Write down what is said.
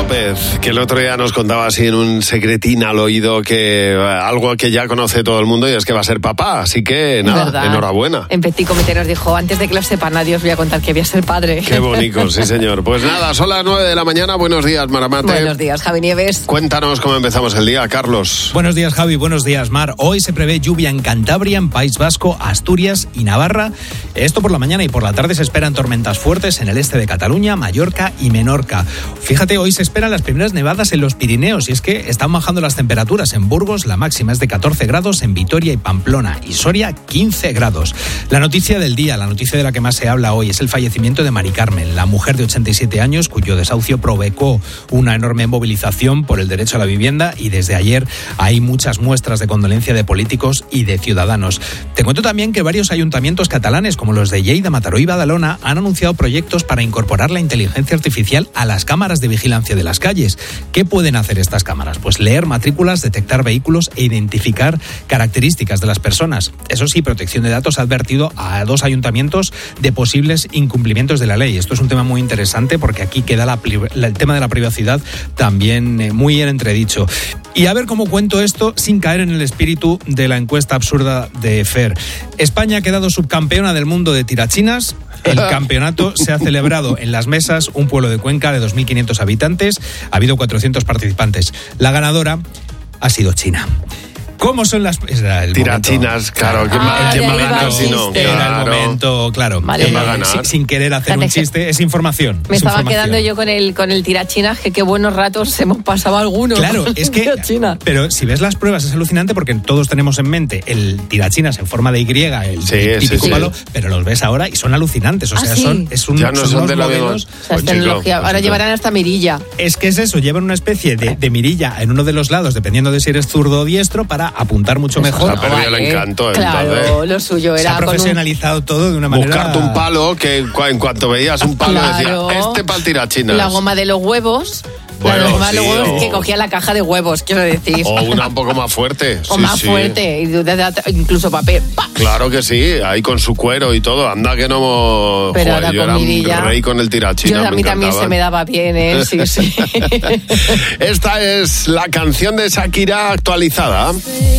López, que el otro día nos contaba así en un secretín al oído que algo que ya conoce todo el mundo y es que va a ser papá, así que nada, ¿verdad? Enhorabuena. En Petit Comité nos dijo, antes de que lo sepa nadie os voy a contar que voy a ser padre. Qué bonito, sí señor. Pues nada, son las 9 de la mañana, buenos días Maramate. Buenos días, Javi Nieves. Cuéntanos cómo empezamos el día, Carlos. Buenos días Javi, buenos días Mar. Hoy se prevé lluvia en Cantabria, en País Vasco, Asturias y Navarra. Esto por la mañana y por la tarde se esperan tormentas fuertes en el este de Cataluña, Mallorca y Menorca. Fíjate, hoy se esperan las primeras nevadas en los Pirineos y es que están bajando las temperaturas. En Burgos la máxima es de 14 grados, en Vitoria y Pamplona y Soria 15 grados. La noticia del día, la noticia de la que más se habla hoy es el fallecimiento de Mari Carmen, la mujer de 87 años cuyo desahucio provocó una enorme movilización por el derecho a la vivienda y desde ayer hay muchas muestras de condolencia de políticos y de ciudadanos. Te cuento también que varios ayuntamientos catalanes como los de Lleida, Mataró y Badalona han anunciado proyectos para incorporar la inteligencia artificial a las cámaras de vigilancia de las calles. ¿Qué pueden hacer estas cámaras? Pues leer matrículas, detectar vehículos e identificar características de las personas. Eso sí, Protección de Datos ha advertido a 2 ayuntamientos de posibles incumplimientos de la ley. Esto es un tema muy interesante porque aquí queda el tema de la privacidad también muy en entredicho. Y a ver cómo cuento esto sin caer en el espíritu de la encuesta absurda de Fer. España ha quedado subcampeona del mundo de tirachinas. El campeonato se ha celebrado en Las Mesas, un pueblo de Cuenca de 2.500 habitantes. Ha habido 400 participantes. La ganadora ha sido China. ¿Cómo son las tirachinas? Claro, ¿quién va a ganar si no? Era el momento, claro. Vale, ¿quién va a ganar? Sin querer hacer un chiste, es información. Me estaba quedando yo con el tirachinas, que qué buenos ratos hemos pasado algunos. Claro, es que, pero si ves las pruebas es alucinante porque todos tenemos en mente el tirachinas en forma de Y, el típico palo, pero los ves ahora y son alucinantes. O sea, ya no son de la modelos. O sea, es tecnología. Ahora llevarán hasta mirilla. Es que es eso, llevan una especie de mirilla en uno de los lados, dependiendo de si eres zurdo o diestro, para apuntar mucho mejor. Ha perdido el encanto. Claro, lo suyo era. Se ha profesionalizado todo de una manera. Buscarte un palo que en cuanto veías un palo decía, este para el tirachinas. La goma de los huevos. Bueno, la goma de los huevos que cogía la caja de huevos, quiero decir. O una un poco más fuerte. O más fuerte, incluso papel. ¡Pah! Claro que sí, ahí con su cuero y todo. Anda que no. Pero ahora yo con era mirilla. Un rey con el tirachinas. A mí también se me daba bien, ¿eh? Sí, sí. Esta es la canción de Shakira actualizada.